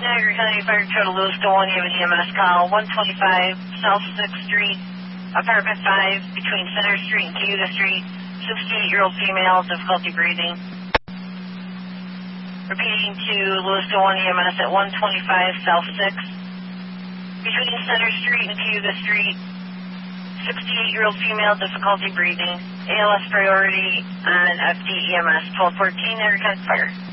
Niagara County Fire Control Lewis to 1, you have an EMS call, 125 South 6th Street, apartment 5, between Center Street and Cayuga Street, 68-year-old female, difficulty breathing. Repeating to Lewis to 1 EMS at 125 South 6th, between Center Street and Cayuga Street, 68-year-old female, difficulty breathing, ALS priority on FD EMS, 1214, Niagara County Fire.